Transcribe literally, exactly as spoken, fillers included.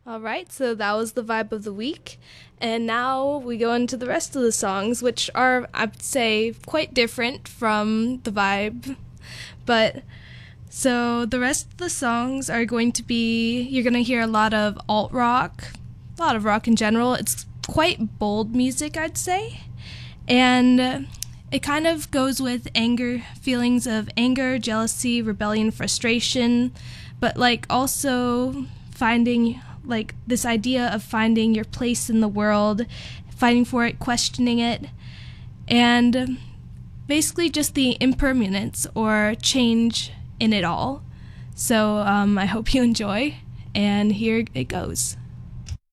All right, so that was the vibe of the week. And now we go into the rest of the songs, which are, I'd say, quite different from the vibe. But so the rest of the songs are going to be, you're going to hear a lot of alt rock, a lot of rock in general. It's quite bold music, I'd say. And it kind of goes with anger, feelings of anger, jealousy, rebellion, frustration, but like also finding like this idea of finding your place in the world, fighting for it, questioning it, and basically just the impermanence or change in it all. So um, I hope you enjoy, and here it goes.